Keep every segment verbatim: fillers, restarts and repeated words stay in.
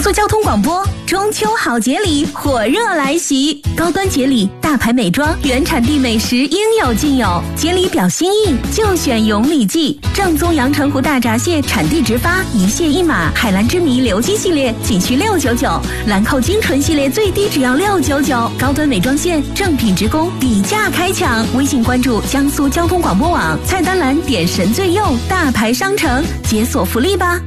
速交通广播，中秋好节礼火热来袭，高端节礼，大牌美妆，原产地美食应有尽有。节礼表心意，就选永礼记。正宗阳澄湖大闸蟹产地直发，一蟹一码。海蓝之谜刘基系列仅需六九九，兰蔻精纯系列最低只要六九九。高端美妆线，正品直供，底价开抢。微信关注江苏交通广播网，菜单栏点神最用大牌商城，解锁福利吧。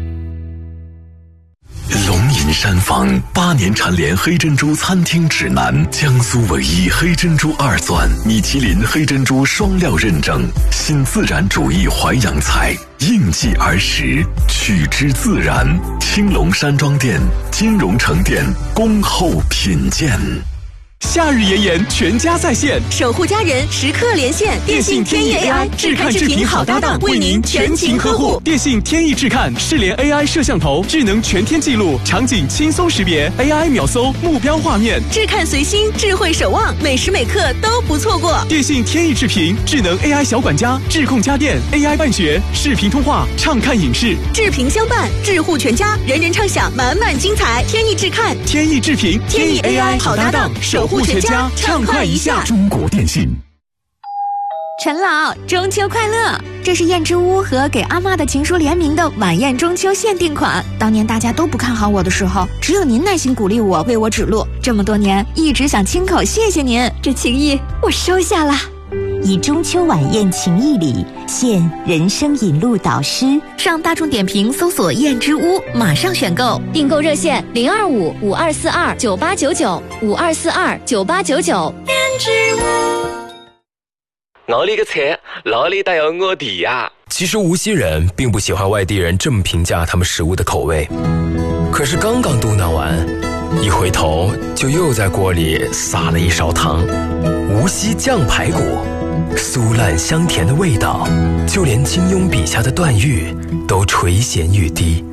龙吟山房八年蝉联黑珍珠餐厅指南，江苏唯一黑珍珠二钻，米其林黑珍珠双料认证，新自然主义淮扬菜，应季而食，取之自然。青龙山庄店、金融城店恭候品鉴。 夏日炎炎，全家在线， 守护家人，时刻连线。 电信天翼 A I 智看智频好搭档，为您全勤呵护。电信天翼智看视联 A I 摄像头，智能全天记录，场景轻松识别 ，A I 秒搜目标画面， 智看随心，智慧守望，每时每刻都不错过。 电信天翼智频，智能 A I 小管家，智控家电 ，A I 办学，视频通话，畅看影视， 智频相伴，智护全家，人人畅享，满满精彩。天翼智看， 天翼智频， 天翼 A I 好搭档，守护全家，畅快一下。 中国电信。 陈老，中秋快乐！这是燕之屋和给阿嬷的情书联名的晚宴中秋限定款。当年大家都不看好我的时候，只有您耐心鼓励我，为我指路。这么多年，一直想亲口谢谢您，这情谊我收下了。 以中秋晚宴情谊礼，现人生引路导师。 上大众点评搜索燕之屋，马上选购。 订购热线零二五五二四二九八九九五二四二九八九九。燕之屋。 我哩个菜，哪里带有我的呀？ 其实无锡人并不喜欢外地人这么评价他们食物的口味，可是刚刚嘟囔完，一回头就又在锅里撒了一勺糖。无锡酱排骨，酥烂香甜的味道，就连金庸笔下的段誉都垂涎欲滴。